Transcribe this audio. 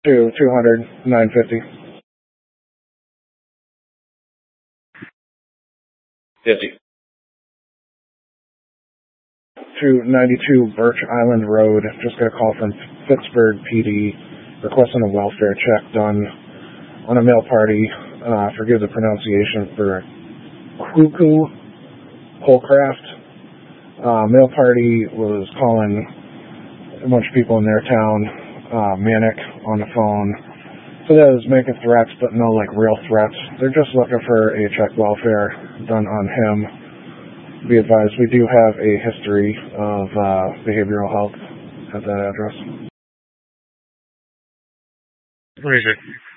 to 200, 950. 50. To 92 Birch Island Road. Just got a call from Pittsburgh PD requesting a welfare check done on a mail party. Forgive the pronunciation for Cuckoo Holcraft. Mail party was calling a bunch of people in their town manic on the phone. So that was making threats, but no real threats. They're just looking for a check welfare done on him. Be advised, we do have a history of behavioral health at that address. What is it?